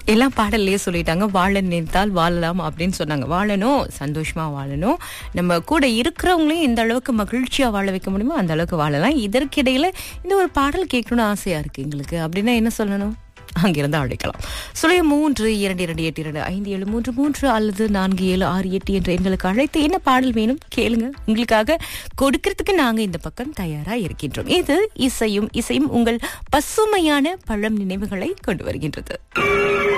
எல்லாம் பாடல்லையே சொல்லிட்டாங்க. வாழ நினைத்தால் வாழலாம் அப்படின்னு சொன்னாங்க. வாழணும், சந்தோஷமா வாழணும். நம்ம கூட இருக்கிறவங்களையும் எந்த அளவுக்கு மகிழ்ச்சியா வாழ வைக்க முடியுமோ அந்த அளவுக்கு வாழலாம். இதற்கிடையில இந்த ஒரு பாடல் கேட்கணும்னு ஆசையா இருக்கு எங்களுக்கு அப்படின்னா என்ன சொல்லணும்? அங்கிருந்து அழைக்கலாம். 0322282573 அல்லது 4768 என்ற எண்களுக்கு அழைத்து என்ன பாடல் வேணும் கேளுங்க. உங்களுக்காக கொடுக்கறதுக்கு நாங்க இந்த பக்கம் தயாரா இருக்கின்றோம். இது இசையும் உங்கள் பசுமையான பழம் நினைவுகளை கொண்டு வருகின்றது.